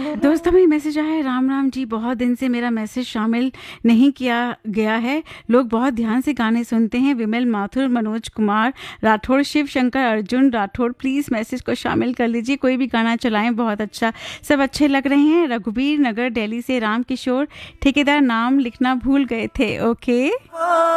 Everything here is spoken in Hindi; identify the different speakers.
Speaker 1: दोस्तों में मैसेज आया है, राम राम जी, बहुत दिन से मेरा मैसेज शामिल नहीं किया गया है। लोग बहुत ध्यान से गाने सुनते हैं। विमल माथुर, मनोज कुमार राठौड़, शिव शंकर, अर्जुन राठौड़, प्लीज़ मैसेज को शामिल कर लीजिए। कोई भी गाना चलाएं, बहुत अच्छा, सब अच्छे लग रहे हैं। रघुबीर नगर दिल्ली से राम किशोर ठेकेदार नाम लिखना भूल गए थे। ओके।